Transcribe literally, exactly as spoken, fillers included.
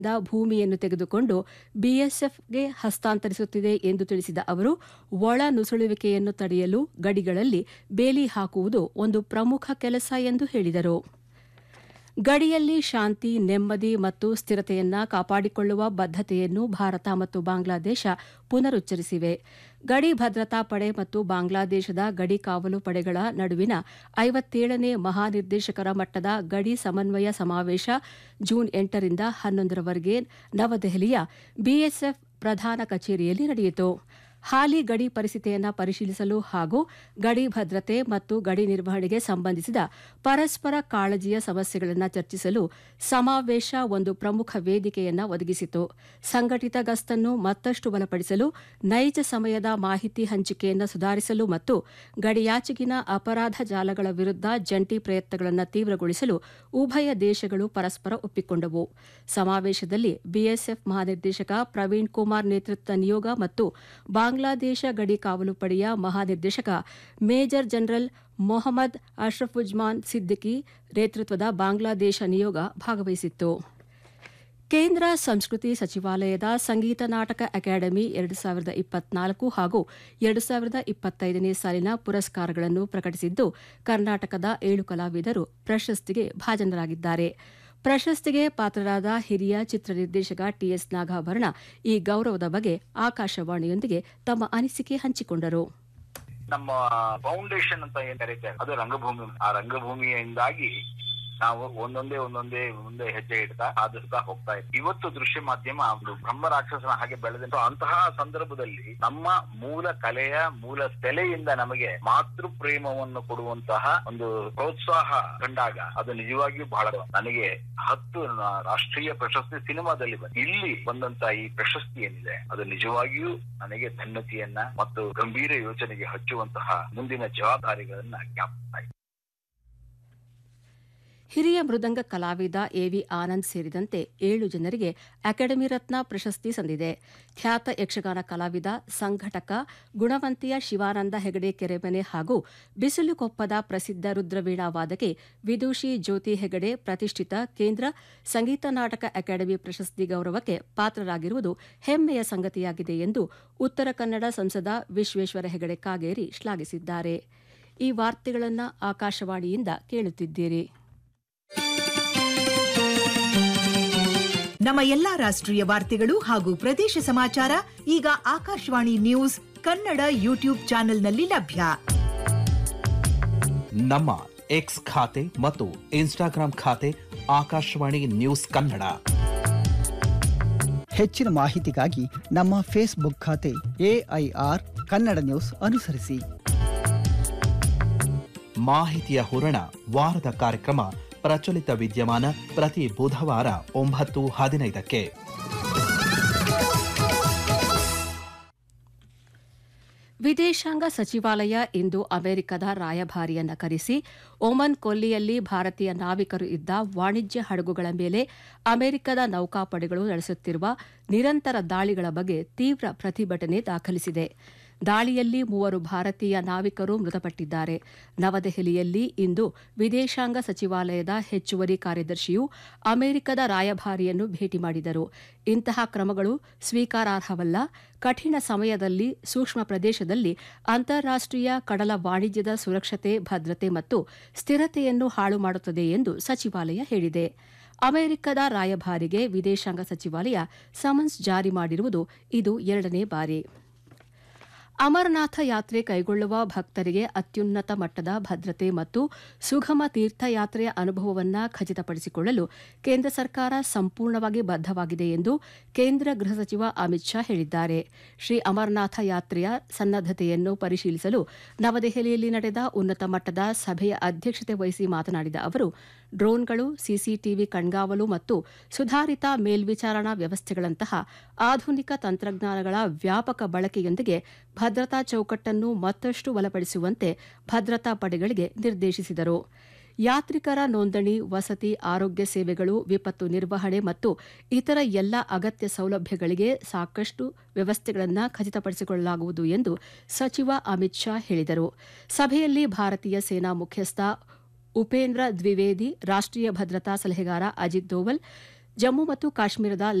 The ಭೂಮಿಯನ್ನು ತೆಗೆದುಕೊಂಡು ಬಿಎಸ್ಎಫ್ಗೆ ಹಸ್ತಾಂತರಿಸುತ್ತಿದೆ ಎಂದು ತಿಳಿಸಿದ ಅವರು ಒಳ ನುಸುಳುವಿಕೆಯನ್ನು ತಡೆಯಲು ಗಡಿಗಳಲ್ಲಿ ಬೇಲಿ ಹಾಕುವುದು ಒಂದು ಪ್ರಮುಖ ಕೆಲಸ ಎಂದು ಹೇಳಿದರು. ಗಡಿಯಲ್ಲಿ ಶಾಂತಿ, ನೆಮ್ಮದಿ ಮತ್ತು ಸ್ಥಿರತೆಯನ್ನು ಕಾಪಾಡಿಕೊಳ್ಳುವ ಬದ್ಧತೆಯನ್ನು ಭಾರತ ಮತ್ತು ಬಾಂಗ್ಲಾದೇಶ ಪುನರುಚ್ಚರಿಸಿವೆ. ಗಡಿ ಭದ್ರತಾ ಪಡೆ ಮತ್ತು ಬಾಂಗ್ಲಾದೇಶದ ಗಡಿ ಕಾವಲು ಪಡೆಗಳ ನಡುವಿನ ಐವತ್ತೇಳನೇ ಮಹಾನಿರ್ದೇಶಕರ ಮಟ್ಟದ ಗಡಿ ಸಮನ್ವಯ ಸಮಾವೇಶ ಜೂನ್ ಎಂಟರಿಂದ ಹನ್ನೊಂದರವರೆಗೆ ನವದೆಹಲಿಯ ಬಿಎಸ್ಎಫ್ ಪ್ರಧಾನ ಕಚೇರಿಯಲ್ಲಿ ನಡೆಯಿತು. ಹಾಲಿ ಗಡಿ ಪರಿಸ್ಥಿತಿಯನ್ನು ಪರಿಶೀಲಿಸಲು ಹಾಗೂ ಗಡಿ ಭದ್ರತೆ ಮತ್ತು ಗಡಿ ನಿರ್ವಹಣೆಗೆ ಸಂಬಂಧಿಸಿದ ಪರಸ್ಪರ ಕಾಳಜಿಯ ಸಮಸ್ಯೆಗಳನ್ನು ಚರ್ಚಿಸಲು ಸಮಾವೇಶ ಒಂದು ಪ್ರಮುಖ ವೇದಿಕೆಯನ್ನು ಒದಗಿಸಿತು. ಸಂಘಟಿತ ಗಸ್ತನ್ನು ಮತ್ತಷ್ಟು ಬಲಪಡಿಸಲು, ನೈಜ ಸಮಯದ ಮಾಹಿತಿ ಹಂಚಿಕೆಯನ್ನು ಸುಧಾರಿಸಲು ಮತ್ತು ಗಡಿಯಾಚೆಗಿನ ಅಪರಾಧ ಜಾಲಗಳ ವಿರುದ್ಧ ಜಂಟಿ ಪ್ರಯತ್ನಗಳನ್ನು ತೀವ್ರಗೊಳಿಸಲು ಉಭಯ ದೇಶಗಳು ಪರಸ್ಪರ ಒಪ್ಪಿಕೊಂಡವು. ಸಮಾವೇಶದಲ್ಲಿ ಬಿಎಸ್ಎಫ್ ಮಹಾನಿರ್ದೇಶಕ ಪ್ರವೀಣ್ ಕುಮಾರ್ ನೇತೃತ್ವದ ನಿಯೋಗ ಮತ್ತು ಬಾಂಗ್ಲಾದೇಶ ಗಡಿ ಕಾವಲು ಪಡೆಯ ಮಹಾನಿರ್ದೇಶಕ ಮೇಜರ್ ಜನರಲ್ ಮೊಹಮ್ಮದ್ ಅಶ್ರಫುಜ್ಮಾನ್ ಸಿದ್ದಿಕಿ ನೇತೃತ್ವದ ಬಾಂಗ್ಲಾದೇಶ ನಿಯೋಗ ಭಾಗವಹಿಸಿತ್ತು. ಕೇಂದ್ರ ಸಂಸ್ಕೃತಿ ಸಚಿವಾಲಯದ ಸಂಗೀತ ನಾಟಕ ಅಕಾಡೆಮಿ ಎರಡು ಸಾವಿರದ ಇಪ್ಪತ್ನಾಲ್ಕು ಹಾಗೂ ಎರಡು ಸಾವಿರದ ಇಪ್ಪತ್ತೈದನೇ ಸಾಲಿನ ಪುರಸ್ಕಾರಗಳನ್ನು ಪ್ರಕಟಿಸಿದ್ದು, ಕರ್ನಾಟಕದ ಏಳು ಕಲಾವಿದರು ಪ್ರಶಸ್ತಿಗೆ ಭಾಜನರಾಗಿದ್ದಾರೆ. ಪ್ರಶಸ್ತಿಗೆ ಪಾತ್ರರಾದ ಹಿರಿಯ ಚಿತ್ರ ನಿರ್ದೇಶಕ ಟಿಎಸ್ ನಾಗಾಭರಣ ಈ ಗೌರವದ ಬಗ್ಗೆ ಆಕಾಶವಾಣಿಯೊಂದಿಗೆ ತಮ್ಮ ಅನಿಸಿಕೆ ಹಂಚಿಕೊಂಡರು. ನಮ್ಮ ಫೌಂಡೇಶನ್ ಅಂತ ಏನ್ ಕರೀತಾರೆ ಅದು ರಂಗಭೂಮಿ. ಆ ರಂಗಭೂಮಿಯಿಂದಾಗಿ ನಾವು ಒಂದೊಂದೇ ಒಂದೊಂದೇ ಮುಂದೆ ಹೆಜ್ಜೆ ಇಡ್ತಾ ಸಾಧಿಸ್ತಾ ಹೋಗ್ತಾ ಇದ್ದೀವಿ. ಇವತ್ತು ದೃಶ್ಯ ಮಾಧ್ಯಮ ಒಂದು ಬ್ರಹ್ಮ ರಾಕ್ಷಸನ ಹಾಗೆ ಬೆಳೆದ ಅಂತಹ ಸಂದರ್ಭದಲ್ಲಿ ನಮ್ಮ ಮೂಲ ಕಲೆಯ ಮೂಲ ಸೆಲೆಯಿಂದ ನಮಗೆ ಮಾತೃ ಪ್ರೇಮವನ್ನು ಕೊಡುವಂತಹ ಒಂದು ಪ್ರೋತ್ಸಾಹ ಕಂಡಾಗ ಅದು ನಿಜವಾಗಿಯೂ ಬಹಳ. ನನಗೆ ಹತ್ತು ರಾಷ್ಟ್ರೀಯ ಪ್ರಶಸ್ತಿ ಸಿನಿಮಾದಲ್ಲಿ ಬಂದ ಇಲ್ಲಿ ಬಂದಂತ ಈ ಪ್ರಶಸ್ತಿ ಏನಿದೆ ಅದು ನಿಜವಾಗಿಯೂ ನನಗೆ ಧನ್ಯತೆಯನ್ನ ಮತ್ತು ಗಂಭೀರ ಯೋಚನೆಗೆ ಹಚ್ಚುವಂತಹ ಮುಂದಿನ ಜವಾಬ್ದಾರಿಗಳನ್ನ ಜ್ಞಾಪಿಸ್ತಾ ಇದೆ. ಹಿರಿಯ ಮೃದಂಗ ಕಲಾವಿದ ಎವಿ ಆನಂದ್ ಸೇರಿದಂತೆ ಏಳು ಜನರಿಗೆ ಅಕಾಡೆಮಿ ರತ್ನ ಪ್ರಶಸ್ತಿ ಸಂದಿದೆ. ಖ್ಯಾತ ಯಕ್ಷಗಾನ ಕಲಾವಿದ, ಸಂಘಟಕ, ಗುಣವಂತಿಯ ಶಿವಾನಂದ ಹೆಗಡೆ ಕೆರೆಮನೆ ಹಾಗೂ ಬಿಸಿಲುಕೊಪ್ಪದ ಪ್ರಸಿದ್ಧ ರುದ್ರವೀಣಾ ವಾದಕಿ ವಿದೂಷಿ ಜ್ಯೋತಿ ಹೆಗಡೆ ಪ್ರತಿಷ್ಠಿತ ಕೇಂದ್ರ ಸಂಗೀತ ನಾಟಕ ಅಕಾಡೆಮಿ ಪ್ರಶಸ್ತಿ ಗೌರವಕ್ಕೆ ಪಾತ್ರರಾಗಿರುವುದು ಹೆಮ್ಮೆಯ ಸಂಗತಿಯಾಗಿದೆ ಎಂದು ಉತ್ತರ ಕನ್ನಡ ಸಂಸದ ವಿಶ್ವೇಶ್ವರ ಹೆಗಡೆ ಕಾಗೇರಿ ಶ್ಲಾಘಿಸಿದ್ದಾರೆ. ಈ ವಾರ್ತೆಗಳನ್ನು ಆಕಾಶವಾಣಿಯಿಂದ ಕೇಳುತ್ತಿದ್ದೀರಿ. ನಮ್ಮ ಎಲ್ಲಾ ರಾಷ್ಟ್ರೀಯ ವಾರ್ತೆಗಳು ಹಾಗೂ ಪ್ರದೇಶ ಸಮಾಚಾರ ಈಗ ಆಕಾಶವಾಣಿ ನ್ಯೂಸ್ ಕನ್ನಡ ಯೂಟ್ಯೂಬ್ ಚಾನೆಲ್ನಲ್ಲಿ ಲಭ್ಯ. ನಮ್ಮ ಎಕ್ಸ್ ಖಾತೆ ಮತ್ತು ಇನ್ಸ್ಟಾಗ್ರಾಂ ಖಾತೆ ಆಕಾಶವಾಣಿ ನ್ಯೂಸ್ ಕನ್ನಡ. ಹೆಚ್ಚಿನ ಮಾಹಿತಿಗಾಗಿ ನಮ್ಮ ಫೇಸ್ಬುಕ್ ಖಾತೆ ಎಐಆರ್ ಕನ್ನಡ ನ್ಯೂಸ್ ಅನುಸರಿಸಿ. ಮಾಹಿತಿಯ ಹೂರಣ ವಾರದ ಕಾರ್ಯಕ್ರಮ ಪ್ರಚಲಿತ ವಿದ್ಯಮಾನ ಪ್ರತಿ ಬುಧವಾರ ಒಂಬತ್ತು ಹದಿನೈದಕ್ಕೆ. ವಿದೇಶಾಂಗ ಸಚಿವಾಲಯ ಇಂದು ಅಮೆರಿಕದ ರಾಯಭಾರಿಯನ್ನ ಕರೆಸಿ ಒಮನ್ ಕೊಲ್ಲಿಯಲ್ಲಿ ಭಾರತೀಯ ನಾವಿಕರು ಇದ್ದ ವಾಣಿಜ್ಯ ಹಡಗುಗಳ ಮೇಲೆ ಅಮೆರಿಕದ ನೌಕಾಪಡೆಗಳು ನಡೆಸುತ್ತಿರುವ ನಿರಂತರ ದಾಳಿಗಳ ಬಗ್ಗೆ ತೀವ್ರ ಪ್ರತಿಭಟನೆ ದಾಖಲಿಸಿದೆ. ದಾಳಿಯಲ್ಲಿ ಮೂವರು ಭಾರತೀಯ ನಾವಿಕರು ಮೃತಪಟ್ಟಿದ್ದಾರೆ. ನವದೆಹಲಿಯಲ್ಲಿ ಇಂದು ವಿದೇಶಾಂಗ ಸಚಿವಾಲಯದ ಹೆಚ್ಚುವರಿ ಕಾರ್ಯದರ್ಶಿಯು ಅಮೆರಿಕದ ರಾಯಭಾರಿಯನ್ನು ಭೇಟಿ ಮಾಡಿದರು. ಇಂತಹ ಕ್ರಮಗಳು ಸ್ವೀಕಾರಾರ್ಹವಲ್ಲ, ಕಠಿಣ ಸಮಯದಲ್ಲಿ ಸೂಕ್ಷ್ಮ ಪ್ರದೇಶದಲ್ಲಿ ಅಂತಾರಾಷ್ಟೀಯ ಕಡಲ ವಾಣಿಜ್ಯದ ಸುರಕ್ಷತೆ, ಭದ್ರತೆ ಮತ್ತು ಸ್ಥಿರತೆಯನ್ನು ಹಾಳು ಮಾಡುತ್ತದೆ ಎಂದು ಸಚಿವಾಲಯ ಹೇಳಿದೆ. ಅಮೆರಿಕದ ರಾಯಭಾರಿಗೆ ವಿದೇಶಾಂಗ ಸಚಿವಾಲಯ ಸಮನ್ಸ್ ಜಾರಿ ಮಾಡಿರುವುದು ಇದು ಎರಡನೇ ಬಾರಿ. ಅಮರನಾಥ ಯಾತ್ರೆ ಕೈಗೊಳ್ಳುವ ಭಕ್ತರಿಗೆ ಅತ್ಯುನ್ನತ ಮಟ್ಟದ ಭದ್ರತೆ ಮತ್ತು ಸುಗಮ ತೀರ್ಥಯಾತ್ರೆಯ ಅನುಭವವನ್ನು ಖಚಿತಪಡಿಸಿಕೊಳ್ಳಲು ಕೇಂದ್ರ ಸರ್ಕಾರ ಸಂಪೂರ್ಣವಾಗಿ ಬದ್ಧವಾಗಿದೆ ಎಂದು ಕೇಂದ್ರ ಗೃಹ ಸಚಿವ ಅಮಿತ್ ಶಾ ಹೇಳಿದ್ದಾರೆ. ಶ್ರೀ ಅಮರನಾಥ ಯಾತ್ರೆಯ ಸನ್ನದ್ದತೆಯನ್ನು ಪರಿಶೀಲಿಸಲು ನವದೆಹಲಿಯಲ್ಲಿ ನಡೆದ ಉನ್ನತ ಮಟ್ಟದ ಸಭೆಯ ಅಧ್ಯಕ್ಷತೆ ವಹಿಸಿ ಮಾತನಾಡಿದ ಅವರು, ಡ್ರೋನ್ಗಳು, ಸಿಸಿಟಿವಿ ಕಣ್ಗಾವಲು ಮತ್ತು ಸುಧಾರಿತ ಮೇಲ್ವಿಚಾರಣಾ ವ್ಯವಸ್ಥೆಗಳಂತಹ ಆಧುನಿಕ ತಂತ್ರಜ್ಞಾನಗಳ ವ್ಯಾಪಕ ಬಳಕೆಯೊಂದಿಗೆ ಭದ್ರತಾ ಚೌಕಟ್ಟನ್ನು ಮತ್ತಷ್ಟು ಬಲಪಡಿಸುವಂತೆ ಭದ್ರತಾ ಪಡೆಗಳಿಗೆ ನಿರ್ದೇಶಿಸಿದರು. ಯಾತ್ರಿಕರ ನೋಂದಣಿ, ವಸತಿ, ಆರೋಗ್ಯ ಸೇವೆಗಳು, ವಿಪತ್ತು ನಿರ್ವಹಣೆ ಮತ್ತು ಇತರ ಎಲ್ಲ ಅಗತ್ಯ ಸೌಲಭ್ಯಗಳಿಗೆ ಸಾಕಷ್ಟು ವ್ಯವಸ್ಥೆಗಳನ್ನು ಖಚಿತಪಡಿಸಿಕೊಳ್ಳಲಾಗುವುದು ಎಂದು ಸಚಿವ ಅಮಿತ್ ಶಾ ಹೇಳಿದರು. ಸಭೆಯಲ್ಲಿ ಭಾರತೀಯ ಸೇನಾ ಮುಖ್ಯಸ್ಥ ಉಪೇಂದ್ರ ದ್ವಿವೇದಿ, ರಾಷ್ಟ್ರೀಯ ಭದ್ರತಾ ಸಲಹೆಗಾರ ಅಜಿತ್ ದೋವಲ್, ಜಮ್ಮು ಮತ್ತು ಕಾಶ್ಮೀರದ